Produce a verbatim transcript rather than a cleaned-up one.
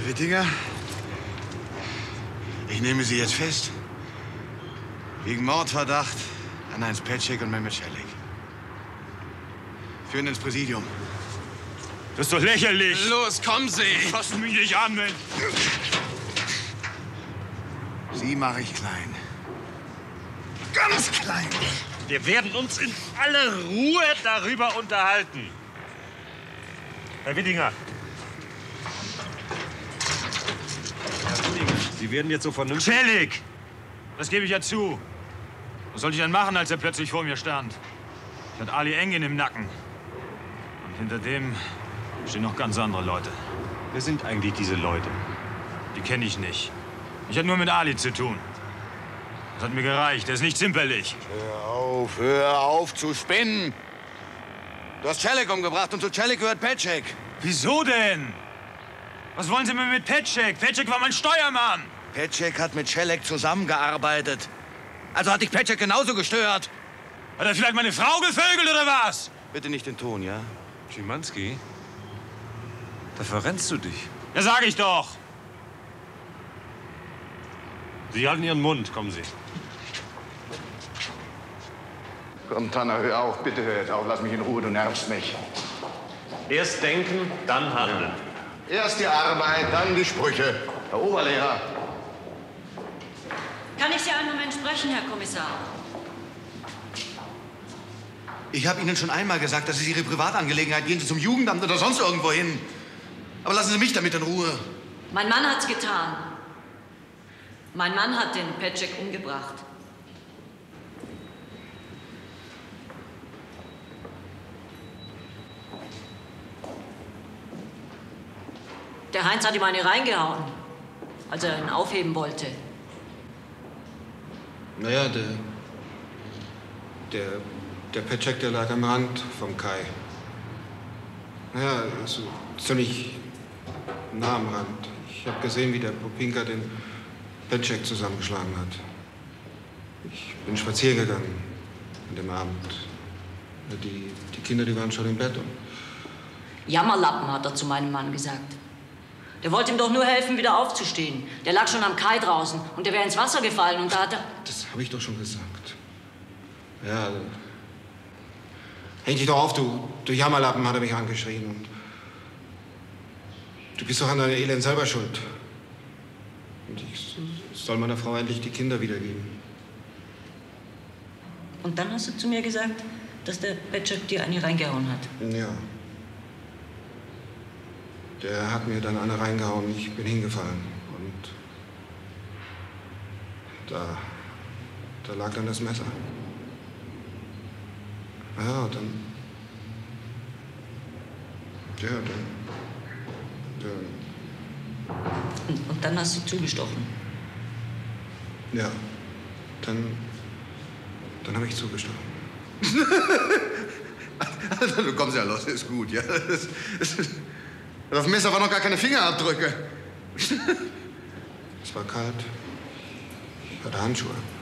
Wittinger, ich nehme Sie jetzt fest. Wegen Mordverdacht an Heinz Petschek und Mehmet Celik. Führen ins Präsidium. Das ist doch lächerlich. Los, kommen Sie! Fassen mich nicht an, Mensch. Sie mache ich klein. Ganz klein. Wir werden uns in aller Ruhe darüber unterhalten. Herr Wittinger. Herr Wittinger, Sie werden jetzt so vernünftig... Celik! Das gebe ich ja zu. Was sollte ich denn machen, als er plötzlich vor mir stand? Ich hatte Ali Engin im Nacken. Und hinter dem stehen noch ganz andere Leute. Wer sind eigentlich diese Leute? Die kenne ich nicht. Ich hatte nur mit Ali zu tun. Das hat mir gereicht. Er ist nicht zimperlich. Hör auf, hör auf zu spinnen. Du hast Celik umgebracht und zu Celik gehört Petschek. Wieso denn? Was wollen Sie mir mit Petschek? Petschek war mein Steuermann. Petschek hat mit Celik zusammengearbeitet. Also hat dich Petschek genauso gestört. Hat er vielleicht meine Frau gevögelt oder was? Bitte nicht den Ton, ja? Schimanski, da verrennst du dich. Ja, sag ich doch. Sie halten Ihren Mund, kommen Sie. Komm, Tanner, hör auf. Bitte hör jetzt auf. Lass mich in Ruhe, du nervst mich. Erst denken, dann handeln. Erst die Arbeit, dann die Sprüche. Herr Oberlehrer. Kann ich Sie einen Moment sprechen, Herr Kommissar? Ich habe Ihnen schon einmal gesagt, das ist Ihre Privatangelegenheit. Gehen Sie zum Jugendamt oder sonst irgendwo hin. Aber lassen Sie mich damit in Ruhe. Mein Mann hat's getan. Mein Mann hat den Petschek umgebracht. Der Heinz hat ihm eine reingehauen, als er ihn aufheben wollte. Naja, der, der, der Petschek, der lag am Rand vom Kai. Naja, so ziemlich nah am Rand. Ich habe gesehen, wie der Popinka den Petschek zusammengeschlagen hat. Ich bin spazieren gegangen an dem Abend. Die, die Kinder, die waren schon im Bett. Und Jammerlappen, hat er zu meinem Mann gesagt. Der wollte ihm doch nur helfen, wieder aufzustehen. Der lag schon am Kai draußen und der wäre ins Wasser gefallen und da hat er... Das habe ich doch schon gesagt. Ja, häng dich doch auf, du, du Jammerlappen, hat er mich angeschrien. Und du bist doch an deiner Elend selber schuld. Und ich soll meiner Frau endlich die Kinder wiedergeben. Und dann hast du zu mir gesagt, dass der Petschek dir eine reingehauen hat. Ja. Der hat mir dann eine reingehauen, ich bin hingefallen. Und da, da lag dann das Messer. Ja, und dann... Ja, dann... dann Und, und dann hast du zugestochen. ja, dann... Dann habe ich zugestochen. Du kommst ja los, ist gut, ja? Das, das, auf dem Messer waren noch gar keine Fingerabdrücke. Es war kalt. Ich hatte Handschuhe.